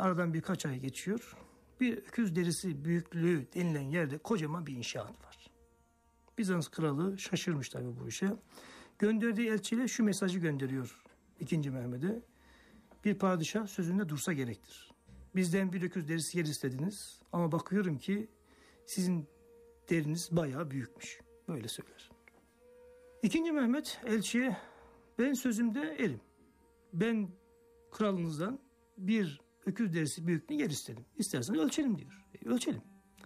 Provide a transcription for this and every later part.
Aradan birkaç ay geçiyor. Bir öküz derisi büyüklüğü denilen yerde kocaman bir inşaat var. Bizans kralı şaşırmış tabii bu işe. Gönderdiği elçiyle şu mesajı gönderiyor 2. Mehmet'e. Bir padişah sözünde dursa gerektir. Bizden bir öküz derisi yer istediniz ama bakıyorum ki sizin deriniz bayağı büyükmüş. Böyle söyler. 2. Mehmet elçiye ben sözümde erim. Ben kralınızdan bir öküz derisi büyüklüğünü yer istedim. İstersen ölçelim diyor. Ölçelim.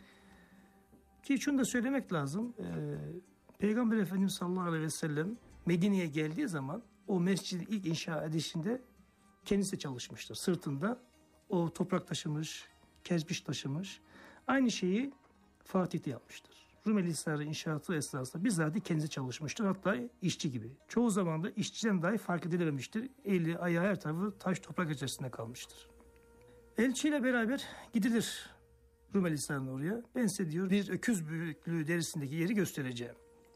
Ki şunu da söylemek lazım. Peygamber Efendimiz sallallahu aleyhi ve sellem Medine'ye geldiği zaman o mescidi ilk inşa edişinde kendisi çalışmıştır. Sırtında o toprak taşımış, kerpiç taşımış. Aynı şeyi Fatih de yapmıştır. Rumeli Hisarı inşaatı esnasında bizzat kendisi çalışmıştır. Hatta işçi gibi. Çoğu zaman da işçiden dahi fark edilememiştir. Eli, ayağı, her tarafı taş toprak içerisinde kalmıştır. Elçiyle beraber gidilir Rumeli Hisarı'nın oraya. Ben size diyor bir öküz büyüklüğü derisindeki yeri göstereceğim.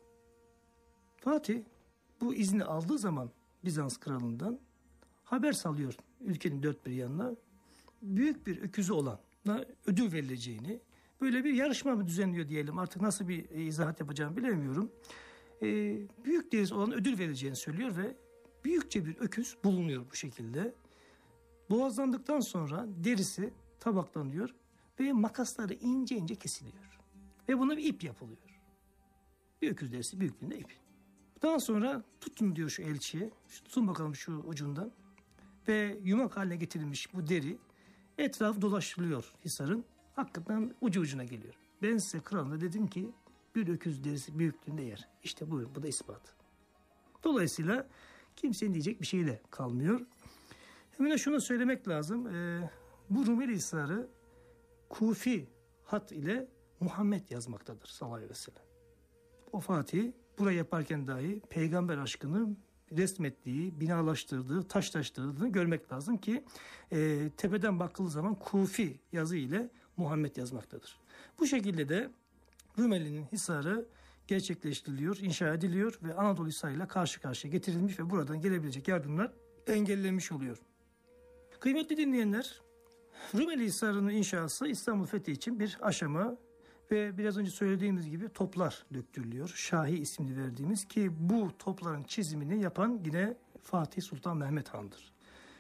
Fatih bu izni aldığı zaman Bizans kralından haber salıyor ülkenin dört bir yanına. Büyük bir öküzü olana ödül verileceğini, böyle bir yarışma mı düzenliyor diyelim, artık nasıl bir izahat yapacağımı bilemiyorum. Büyük derisi olan ödül verileceğini söylüyor ve büyükçe bir öküz bulunuyor bu şekilde. Boğazlandıktan sonra derisi tabaklanıyor ve makasları ince ince kesiliyor. Ve buna bir ip yapılıyor. Bir öküz derisi büyüklüğünde ip. Daha sonra tutun diyor şu elçiye. Tutun bakalım şu ucundan. Ve yumak haline getirilmiş bu deri etraf dolaştırılıyor Hisar'ın. Hakikaten ucu ucuna geliyor. Ben size kralına dedim ki bir öküz derisi büyüklüğünde yer. İşte buyurun, bu da ispat. Dolayısıyla kimsenin diyecek bir şey de kalmıyor. Hemen şunu söylemek lazım. Bu Rumeli Hisarı Kufi hat ile Muhammed yazmaktadır sallallahu aleyhi ve sellem. O Fatih burayı yaparken dahi peygamber aşkını resmettiği, binalaştırdığı, taşlaştırdığını görmek lazım ki tepeden bakıldığı zaman Kufi yazı ile Muhammed yazmaktadır. Bu şekilde de Rumeli'nin Hisarı gerçekleştiriliyor, inşa ediliyor ve Anadolu Hisarı ile karşı karşıya getirilmiş ve buradan gelebilecek yardımlar engellenmiş oluyor. Kıymetli dinleyenler, Rumeli Hisarı'nın inşası İstanbul fethi için bir aşama ve biraz önce söylediğimiz gibi toplar döktürülüyor. Şahi ismini verdiğimiz, ki bu topların çizimini yapan yine Fatih Sultan Mehmet Han'dır.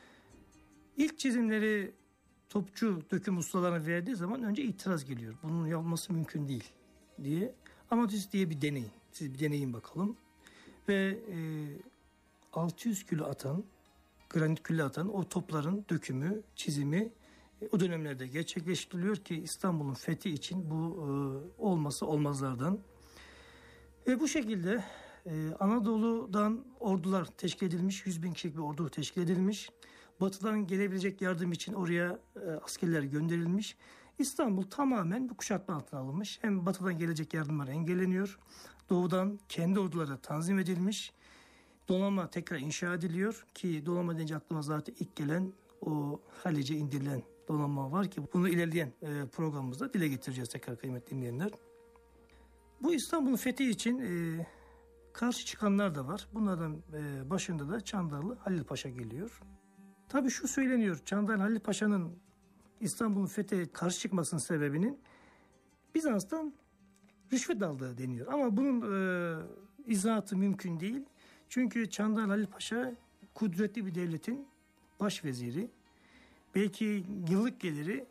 İlk çizimleri topçu döküm ustalarına verdiği zaman önce itiraz geliyor. Bunun yapılması mümkün değil diye. Amatist diye bir deneyin. Siz bir deneyin bakalım. Ve 600 kilo atan, granit külle atan o topların dökümü, çizimi o dönemlerde gerçekleştiriliyor ki İstanbul'un fethi için bu olması olmazlardan. Ve bu şekilde Anadolu'dan ordular teşkil edilmiş, 100.000 kişilik bir ordu teşkil edilmiş. Batı'dan gelebilecek yardım için oraya askerler gönderilmiş. İstanbul tamamen bu kuşatma altına alınmış. Hem Batı'dan gelecek yardımlar engelleniyor. Doğu'dan kendi ordulara tanzim edilmiş. Donanma tekrar inşa ediliyor ki donanma deyince aklıma zaten ilk gelen o Halice indirilen donanma var ki bunu ilerleyen programımızda dile getireceğiz tekrar kıymetli dinleyenler. Bu İstanbul'un fethi için karşı çıkanlar da var. Bunlardan başında da Çandarlı Halil Paşa geliyor. Tabii şu söyleniyor, Çandarlı Halil Paşa'nın İstanbul'un fethe karşı çıkmasının sebebinin Bizans'tan rüşvet aldığı deniyor. Ama bunun izahatı mümkün değil. Çünkü Çandarlı Halil Paşa kudretli bir devletin başveziri. Belki yıllık geliri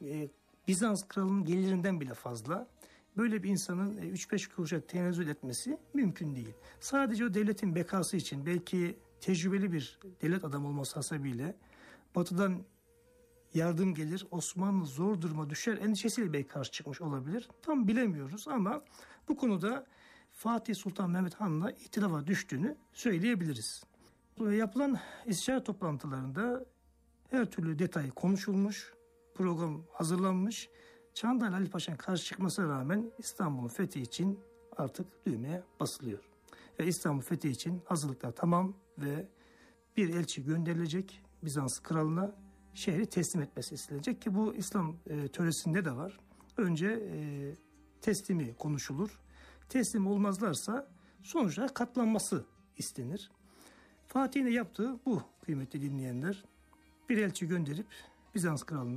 Bizans kralının gelirinden bile fazla. Böyle bir insanın 3-5 kuruşa tenezzül etmesi mümkün değil. Sadece o devletin bekası için, belki tecrübeli bir devlet adamı olması hasebiyle Batı'dan yardım gelir, Osmanlı zor duruma düşer endişesiyle belki karşı çıkmış olabilir. Tam bilemiyoruz ama bu konuda Fatih Sultan Mehmet Han'la ihtilafa düştüğünü söyleyebiliriz. Yapılan istişare toplantılarında her türlü detay konuşulmuş, program hazırlanmış. Çandarlı Halil Paşa'nın karşı çıkmasına rağmen İstanbul'un fethi için artık düğmeye basılıyor. Ve İstanbul fethi için hazırlıklar tamam ve bir elçi gönderilecek Bizans kralına, şehri teslim etmesi istenecek ki bu İslam töresinde de var. Önce teslimi konuşulur. Teslim olmazlarsa sonuçta katlanması istenir. Fatih'in de yaptığı bu kıymetli dinleyenler. Bir elçi gönderip Bizans kralına